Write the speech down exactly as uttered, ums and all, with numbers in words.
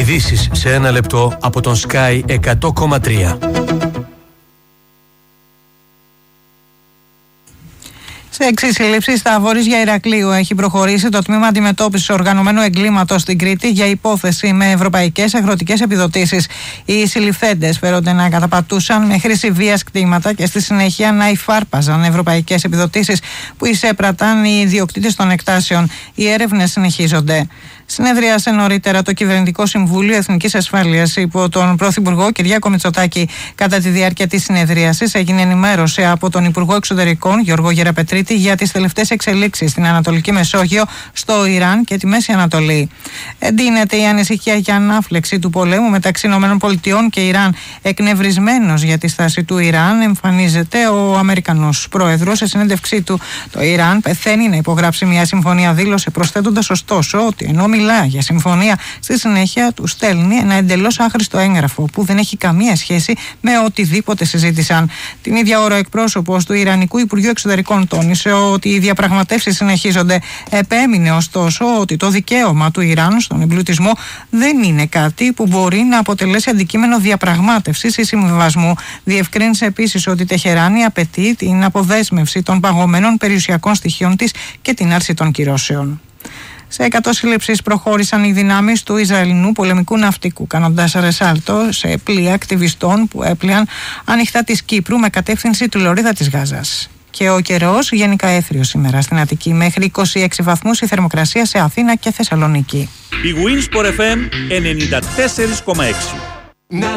Ειδήσεις σε ένα λεπτό από τον Sky εκατό κόμμα τρία. Σε εξής σύλληψη στα Βόρεια Ηρακλείου έχει προχωρήσει το τμήμα αντιμετώπισης οργανωμένου εγκλήματος στην Κρήτη για υπόθεση με ευρωπαϊκές αγροτικές επιδοτήσεις. Οι συλληφθέντες φέρονται να καταπατούσαν με χρήση βίας κτήματα και στη συνέχεια να υφάρπαζαν ευρωπαϊκές επιδοτήσεις που εισέπραταν οι ιδιοκτήτες των εκτάσεων. Οι έρευνες συνεχίζονται. Συνεδρίασε νωρίτερα το Κυβερνητικό Συμβούλιο Εθνικής Ασφάλειας υπό τον Πρωθυπουργό Κυριάκο Μητσοτάκη. Κατά τη διάρκεια της συνεδρίασης έγινε ενημέρωση από τον Υπουργό Εξωτερικών Γιώργο Γεραπετρίτη για τις τελευταίες εξελίξεις στην Ανατολική Μεσόγειο, στο Ιράν και τη Μέση Ανατολή. Εντείνεται η ανησυχία για ανάφλεξη του πολέμου μεταξύ ΗΠΑ και Ιράν. Εκνευρισμένος για τη στάση του Ιράν εμφανίζεται ο Αμερικανός πρόεδρος. Σε συνέντευξή του, το Ιράν πεθαίνει να υπογράψει μια συμφωνία, δήλωσε, προσθέτοντας ωστόσο ότι ενώ μιλά για συμφωνία, στη συνέχεια του στέλνει ένα εντελώς άχρηστο έγγραφο που δεν έχει καμία σχέση με οτιδήποτε συζήτησαν. Την ίδια ώρα, ο εκπρόσωπος του Ιρανικού Υπουργείου Εξωτερικών τόνισε ότι οι διαπραγματεύσεις συνεχίζονται. Επέμεινε ωστόσο ότι το δικαίωμα του Ιράν στον εμπλουτισμό δεν είναι κάτι που μπορεί να αποτελέσει αντικείμενο διαπραγμάτευσης ή συμβιβασμού. Διευκρίνησε επίσης ότι η Τεχεράνη απαιτεί την αποδέσμευση των παγωμένων περιουσιακών στοιχείων της και την άρση των κυρώσεων. Σε εκατό σύλληψεις προχώρησαν οι δυνάμεις του Ισραηλινού πολεμικού ναυτικού, κάνοντας ρεσάλτο σε πλοία ακτιβιστών που έπλεαν ανοιχτά της Κύπρου με κατεύθυνση του Λωρίδα της Γάζας. Και ο καιρός γενικά έθριος σήμερα στην Αττική, μέχρι είκοσι έξι βαθμούς η θερμοκρασία σε Αθήνα και Θεσσαλονίκη. Η Winsport εφ εμ ενενήντα τέσσερα κόμμα έξι.